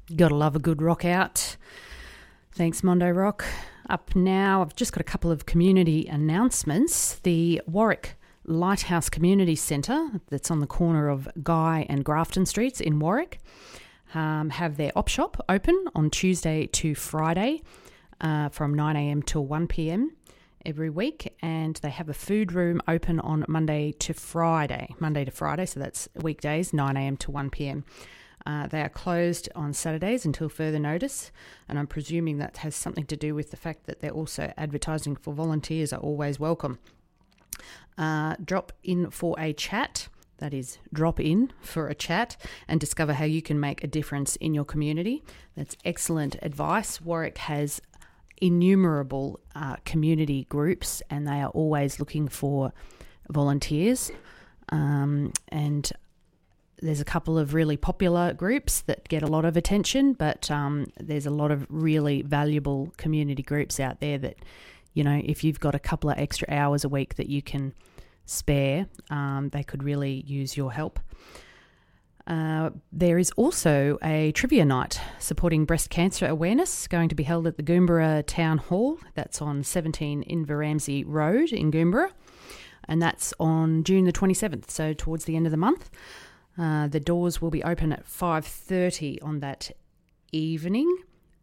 Gotta love a good rock out. Thanks, Mondo Rock. Up now, I've just got a couple of community announcements. The Warwick Lighthouse Community Centre, that's on the corner of Guy and Grafton Streets in Warwick, have their op shop open on Tuesday to Friday from 9am till 1pm every week, and they have a food room open on Monday to Friday, so that's weekdays, 9am to 1pm. They are closed on Saturdays until further notice, and I'm presuming that has something to do with the fact that they're also advertising for volunteers are always welcome. Drop in for a chat, that is, drop in for a chat and discover how you can make a difference in your community. That's excellent advice. Warwick has innumerable community groups, and they are always looking for volunteers, and there's a couple of really popular groups that get a lot of attention, but there's a lot of really valuable community groups out there that, you know, if you've got a couple of extra hours a week that you can spare, they could really use your help. There is also a trivia night supporting breast cancer awareness going to be held at the Goombera Town Hall. That's on 17 Inveramsey Road in Goombera, and that's on June the 27th, so towards the end of the month. The doors will be open at 5:30 on that evening.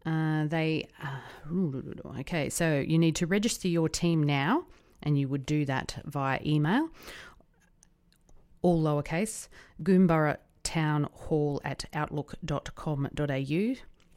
Okay, so you need to register your team now, and you would do that via email, all lowercase, Goombera Town Hall at outlook.com.au.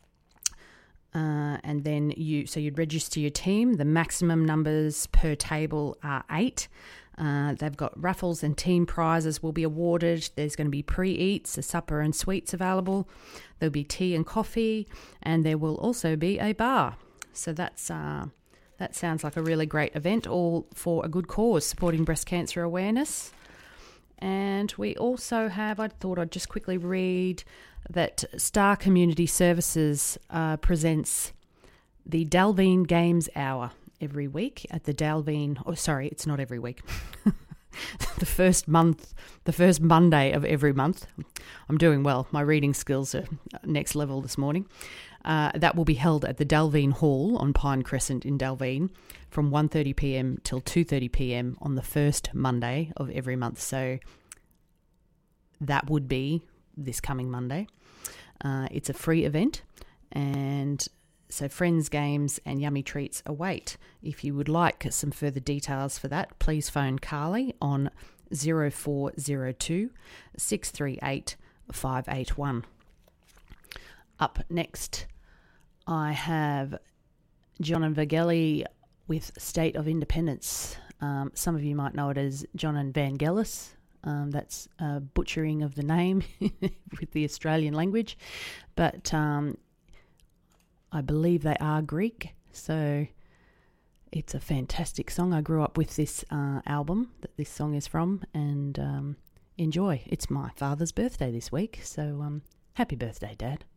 And then you'd register your team. The maximum numbers per table are 8. They've got raffles and team prizes will be awarded. There's going to be pre-eats, a supper and sweets available. There'll be tea and coffee, and there will also be a bar. So that sounds like a really great event, all for a good cause, supporting breast cancer awareness. And we also have, I thought I'd just quickly read that Star Community Services presents the Dalveen Games Hour every week at the Dalveen. Oh, sorry, it's not every week. the first Monday of every month. I'm doing well. My reading skills are next level this morning. That will be held at the Dalveen Hall on Pine Crescent in Dalveen from 1:30pm till 2:30pm on the first Monday of every month. So that would be this coming Monday. It's a free event, and so friends, games and yummy treats await. If you would like some further details for that, please phone Carly on 0402 638 581. Up next, I have John and Vangelis with State of Independence. Some of you might know it as John and Vangelis. That's a butchering of the name with the Australian language. But I believe they are Greek, so it's a fantastic song. I grew up with this album that this song is from, and enjoy. It's my father's birthday this week, so happy birthday, Dad.